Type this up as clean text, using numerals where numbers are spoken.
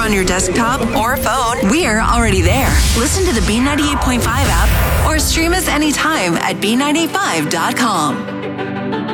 on your desktop or phone, we're already there. Listen to the B98.5 app or stream us anytime at B985.com.